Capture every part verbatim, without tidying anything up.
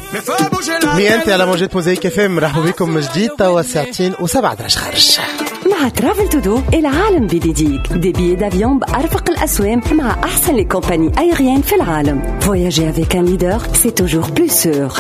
ميانتي على موجة موزايك اف ام. مرحبا بكم من جديد. توا ساعتين وسبعة درجة خارج مع ترافل تودو العالم بيديديك دي بيي دافيون بأرفق الأسوام مع أحسن لي كومباني أيريان في العالم. Voyager avec un leader, c'est toujours plus sûr.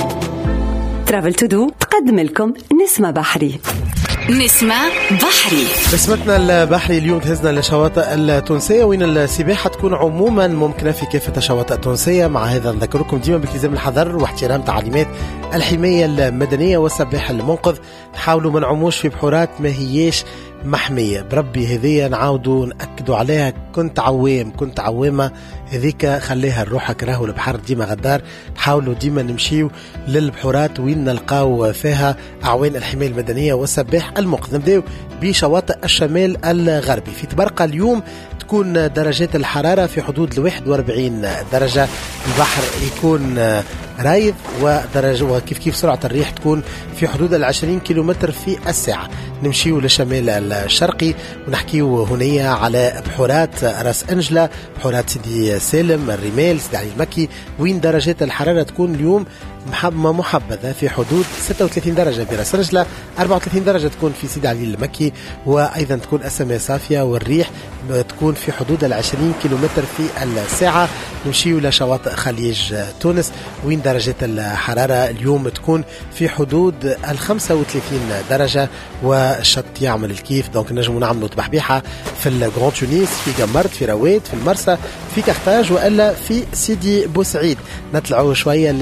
ترافل تودو تقدم لكم نسمة بحري. نسمة بحري. نسمتنا البحري اليوم تهزنا للشواطئ التونسية وين السباحة تكون عموما ممكنة في كافة الشواطئ التونسية. مع هذا نذكركم ديما بالتزام الحذر واحترام تعليمات الحماية المدنية والسباحة المنقذ. نحاولوا ما نعوموش في بحورات ما هيش محمية. بربي هذية نعاودوا نأكدوا عليها. كنت عوام كنت عوامة هذيك خليها نروحك راهو البحر ديما غدار. نحاولوا ديما نمشيو للبحورات وين نلقاو فيها أعوان الحماية المدنية والسباح المنقذ. نبداو بشواطئ الشمال الغربي. في تبرقة اليوم تكون درجات الحرارة في حدود الواحد واربعين درجة. البحر يكون رايض ودرجة وكيف كيف سرعة الريح تكون في حدود العشرين كيلومتر في الساعة. نمشيو للشمال الشرقي ونحكيو هنية على بحورات راس أنجلة، بحورات سيدي سالم، الرمال، سيدي علي المكي، وين درجات الحرارة تكون اليوم محبة محبذة في حدود ستة وثلاثين درجة في راس أنجلة، أربعة وثلاثين درجة تكون في سيدي علي المكي، وأيضا تكون السماء صافية والريح تكون في حدود العشرين كيلومتر في الساعة. نمشيو لشواطئ خليج تونس وين درجة الحرارة اليوم تكون في حدود الخمسة وثلاثين درجة والشط يعمل الكيف. دونك نجموا نعملوا تبحبيحة في الجران تونس، في جمرت، في رواد، في المرسى، في كارتاج، وإلا في سيدي بوسعيد. نطلعوا شوية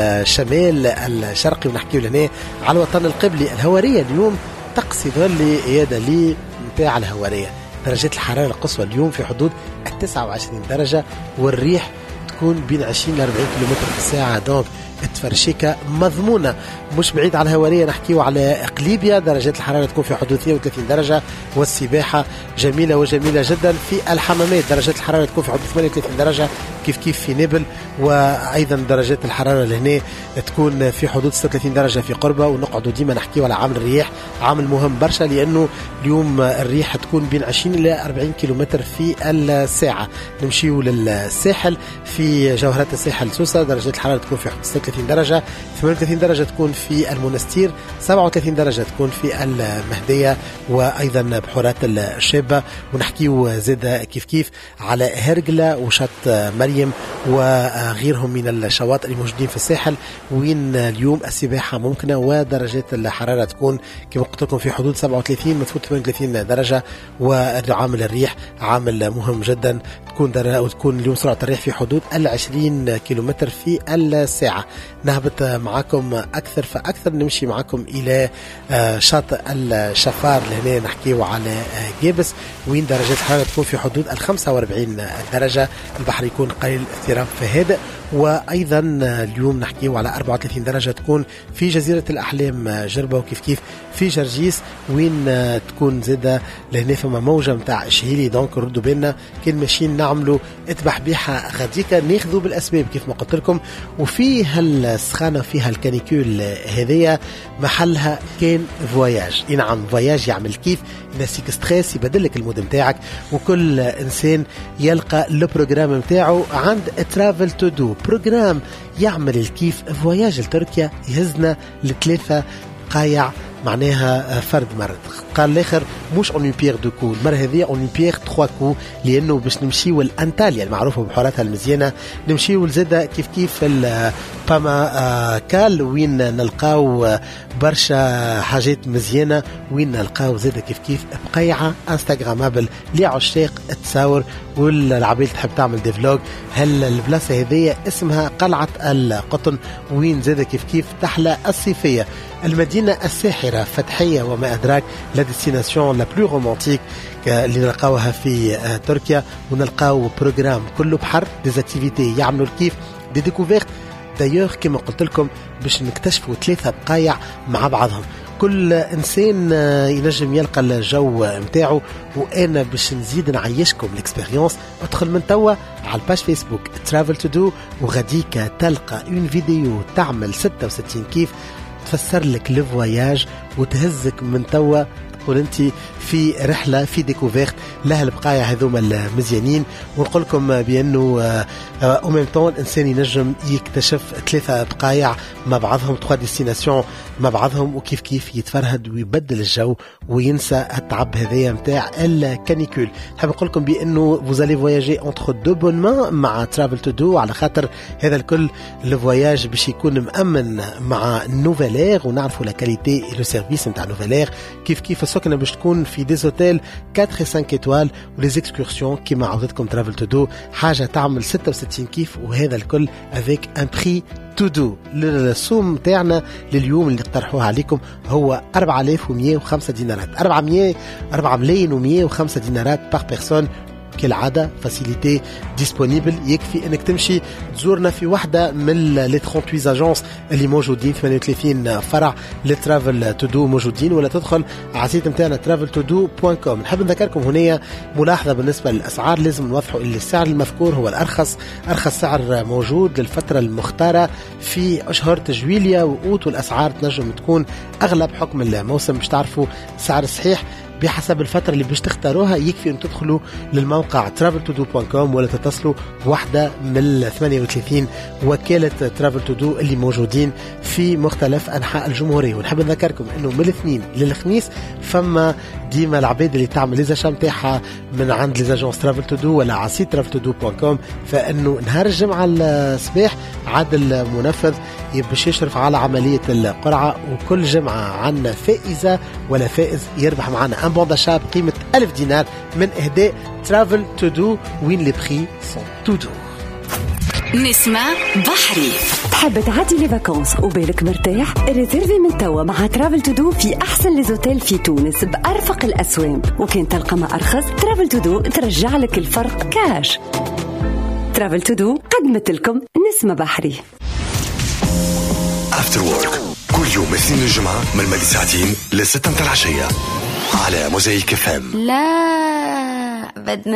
للشمال الشرقي ونحكيو لهنا على الوطن القبلي. الهوارية اليوم طقس يظل يادا لي متاع الهوارية. درجات الحرارة القصوى اليوم في حدود التسعة وعشرين درجة والريح تكون بين عشرين إلى أربعين كيلومتر في الساعة. دونك التفرشيكة مضمونة. مش بعيد على الهوارية نحكيو على قليبيا، درجات الحرارة تكون في حدود اثنين وثلاثين درجة والسباحة جميلة وجميلة جدا. في الحمامات درجات الحرارة تكون في حدود ثمانية وثلاثين درجة كيف كيف في نابل، وأيضا درجات الحرارة لهنا تكون في حدود ستة وثلاثين درجة في قربة. ونقعدوا ديما نحكيو على عامل الرياح، عامل مهم برشا لأنه اليوم الريح تكون بين عشرين إلى أربعين كيلومتر في الساعة. نمشيو للساحل. في جوهرات الساحل سوسة درجات الحرارة تكون في حدود ستة وثلاثين درجة، ثمانية وثلاثين درجة تكون في المنستير، سبعة وثلاثين درجة تكون في المهدية وأيضا بحورات الشابة. ونحكيو زادة كيف كيف على هرقلة وشط مريم وغيرهم من الشواطئ الموجودين في الساحل وين اليوم السباحة ممكنة ودرجات الحرارة تكون كما قلت لكم في حدود سبعة وثلاثين متفوت ثمانية وثلاثين درجة. وعامل الريح عامل مهم جدا. تكون وتكون اليوم سرعة الريح في حدود العشرين كيلومتر في الساعة. نهبط معكم أكثر فأكثر. نمشي معكم إلى شاطئ الشفار لهنا نحكيه على جيبس وين درجات الحرارة تكون في حدود الخمسة واربعين درجة. البحر يكون قليل اضطراب فهادئ. وأيضا اليوم نحكيه على أربعة وثلاثين درجة تكون في جزيرة الأحلام جربة، وكيف كيف في جرجيس وين تكون زادة لهنا فما موجة متاع شهيلي. دونك ردوا بالنا كان ماشيين نعملوا اتبحبيحة غاديكا ناخذوا بالأسباب كيف ما قلت لكم. وفي هالسخانة فيها الكانيكول هذية محلها كان فواياج. نعم فواياج يعمل كيف ينسيك ستريس، يبدلك المود متاعك، وكل إنسان يلقى البروجرام متاعه عند ترافل تودو. بروجرام يعمل الكيف. فواياج لتركيا يهزنا لثلاثة قايع معناها فرد مرض. قال الاخر مش اون بيير دو كو، المره هذه اون بيير تخوا كو لانه باش نمشيو لانطاليا المعروفه بحوراتها المزيانه. نمشيو لزاده كيف كيف الباما كال وين نلقاو برشا حاجات مزيانه، وين نلقاو زاده كيف كيف بقيعه انستغرامابل لعشاق التصاور والعبيد تحب تعمل ديفلوج. هل البلاصه هذه اسمها قلعه القطن وين زاده كيف كيف تحلى الصيفيه. المدينه الساحره فتحيه وما ادراك لا ديستيناسيون لا بلو رومانتيك اللي نلقاوها في تركيا. ونلقاو بروجرام كله بحر، ديزاكتيفيتي يعملوا الكيف، دي ديكوفيرت دايوغ كما قلت لكم باش نكتشفوا ثلاثة بقايع مع بعضهم. كل إنسان ينجم يلقى الجو متاعه. وأنا باش نزيد نعيشكم الإكسبيريونس ادخل من توا على الباج فيسبوك ترافل تودو وغاديك تلقى اون فيديو تعمل ستة وستين كيف تفسر لك الفواياج وتهزك من توا تكون انت في رحله في ديكوفيرت لها البقايا هذوما المزيانين. ونقول لكم بانه او ميم طون الانسان ينجم يكتشف ثلاثه بقايع مع بعضهم، تخوا ديستيناسيون مع بعضهم، وكيف كيف يتفرهد ويبدل الجو وينسى التعب هذايا نتاع الكانيكول. حاب نقول لكم بانه vous allez voyager entre deux bonnes mains مع ترافل تو دو، على خاطر هذا الكل الفواياج باش يكون مأمن مع نوفيلير، ونعرفوا لا كاليتي لو سيرفيس نتاع نوفيلير. كيف كيف السكنه باش تكون في دي زوتيل أربعة وخمسة ايطوال، وليز اكسكورسيون كيما عودتكم ترافل تو دو حاجه تعمل ستة وستين كيف، وهذا الكل افيك ان بري تو دو. السوم تاعنا لليوم اللي اقترحوها عليكم هو أربعة آلاف ومئة وخمسة دينارات، أربعمئة أربعة ملايين ومئة وخمسة دينارات بار بيرسون كالعادة. فاسيليتي ديسبونيبل، يكفي انك تمشي تزورنا في واحدة من لي ثمانية وثلاثين اجونس اللي موجودين، ثمانية وثلاثين فرع لترافل تو دو موجودين، ولا تدخل على السيت نتاعنا ترافل تو دو دوت كوم. نحب نذكركم هنا ملاحظة بالنسبة للأسعار، لازم نوضحوا ان السعر المذكور هو الأرخص، أرخص سعر موجود للفترة المختارة في أشهر جويليا وأوت، والأسعار تنجم تكون أغلى بحكم الموسم. باش تعرفوا السعر الصحيح بحسب الفترة اللي باش تختاروها، يكفي أن تدخلوا للموقع ترافل تو دو دوت كوم ولا تتصلوا بواحدة من ثمانية وثلاثين وكالة ترافل تو دو اللي موجودين في مختلف أنحاء الجمهورية. ونحب نذكركم أنه من الاثنين للخميس فما ديما العباد اللي تعمل ليزاشام تاعها من عند ليزاجونس ترافل تو دو ولا عصير ترافل تو دو دوت كوم، فإنه نهار الجمعة الصباح عادل منفذ باش يشرف على عملية القرعة، وكل جمعة عنا فائزة ولا فائز يربح معنا ان بون داشا بقيمة ألف دينار من إهداء ترافل تو دو، وين لي بري سون تو دو. نسمة بحري. تحب تعدي لي فاكونس وبالك مرتاح؟ ريزيرفي من توا مع ترافل تو دو في أحسن ليزوتيل في تونس بأرفق الأسواق، وكان تلقى ما أرخص ترافل تو دو ترجع لك الفرق كاش. ترافل تو دو قدمت لكم نسمة بحري. افتر وورك كل يوم اثنين الجمعة من مالي ساعتين لستة متاع العشية على موزايك اف ام. لا بدنا